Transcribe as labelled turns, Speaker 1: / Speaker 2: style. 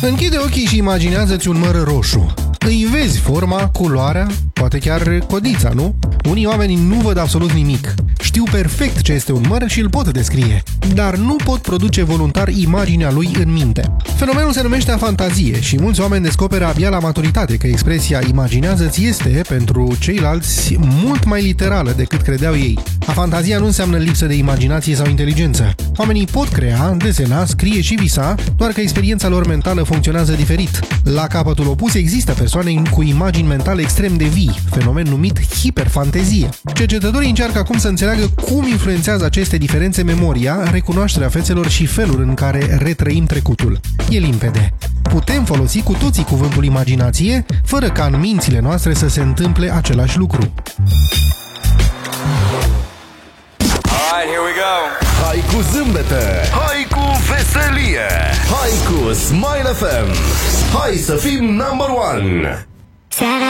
Speaker 1: Închide ochii și imaginează-ți un măr roșu. Îi vezi forma, culoarea, poate chiar codița, nu? Unii oameni nu văd absolut nimic. Știu perfect ce este un măr și îl pot descrie, dar nu pot produce voluntar imaginea lui în minte. Fenomenul se numește afantazie și mulți oameni descoperă abia la maturitate că expresia imaginează-ți este, pentru ceilalți, mult mai literală decât credeau ei. Afantazia nu înseamnă lipsă de imaginație sau inteligență. Oamenii pot crea, desena, scrie și visa, doar că experiența lor mentală funcționează diferit. La capătul opus există persoane cu imagini mentale extrem de vii, fenomen numit hiperfantezie. Cercetătorii încearcă acum să înțeleagă cum influențează aceste diferențe memoria, recunoașterea fețelor și felul în care retrăim trecutul. E limpede. Putem folosi cu toții cuvântul imaginație, fără ca în mințile noastre să se întâmple același lucru.
Speaker 2: Alright, here we go.
Speaker 3: Hai cu zâmbete, hai cu veselie, hai cu Smile FM. Hai să fim number one.